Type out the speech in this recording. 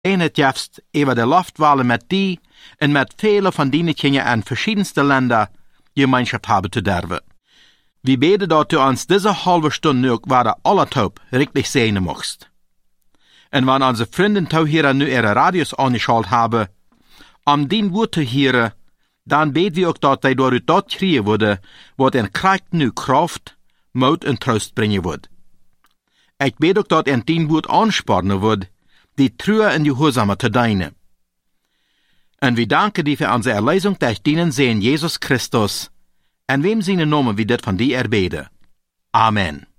het jefst over de Loftwahlen met die en met vele van die kinderen aan verschiedenste Länder Gemeinschaft hebben te derven. We beten dat u ons deze halve Stunde nu waar alle taub richtig sehen mocht. En wanneer onze vrienden toe hier nu ihre radios angeschaltet hebben, om die woord te horen, dan beten we ook dat zij door u dat krijgen worden, wat in kracht nu kracht, moed en troost brengen wordt. Ik bid ook dat in die woord aansporen wordt, die trouw en gehoorzaam te dienen. En we danken die voor onze erlösung durch dienen sehen Jesus Christus, en wem zijn namen we dit van die erbeden. Amen.